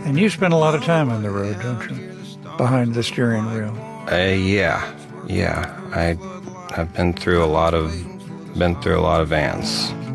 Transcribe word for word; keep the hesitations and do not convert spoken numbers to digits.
And you spend a lot of time on the road, don't you? Behind the steering wheel. Uh, yeah, yeah. I have been through a lot of been through a lot of vans.